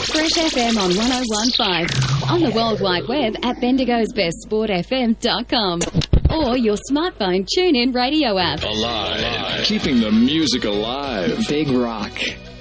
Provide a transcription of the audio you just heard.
Fresh FM on 101.5. On the World Wide Web at bendigosbestsportfm.com. Or your smartphone tune-in radio app. Alive. Keeping the music alive. Big Rock.